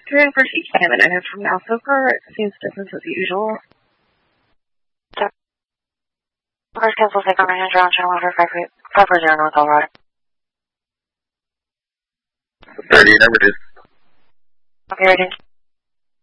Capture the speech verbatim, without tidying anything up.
Doing for T K and I from now so far, it seems business as usual. First cancel second manager on channel one five four zero North Alright. thirty, number two. Okay, ready.